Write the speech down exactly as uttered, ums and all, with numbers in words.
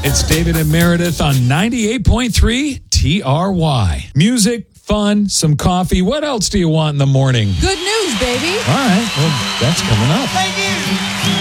It's David and Meredith on ninety-eight point three T R Y. Music, fun, some coffee. What else do you want in the morning? Good news, baby. All right. Well, that's coming up. Thank you.